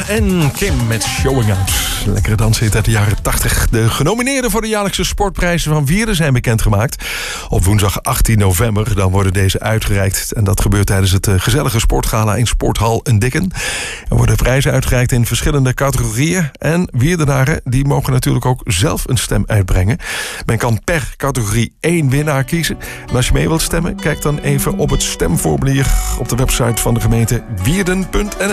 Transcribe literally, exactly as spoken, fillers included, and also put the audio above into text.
en Kim met Showing Out. Lekkere danshit uit de jaren tachtig. De genomineerden voor de jaarlijkse sportprijzen van Wierden zijn bekendgemaakt. Op woensdag achttien november dan worden deze uitgereikt. En dat gebeurt tijdens het gezellige sportgala in Sporthal een Dikken. Er worden prijzen uitgereikt in verschillende categorieën. En Wierdenaren die mogen natuurlijk ook zelf een stem uitbrengen. Men kan per categorie één winnaar kiezen. En als je mee wilt stemmen, kijk dan even op het stemformulier op de website van de gemeente Wierden punt n l.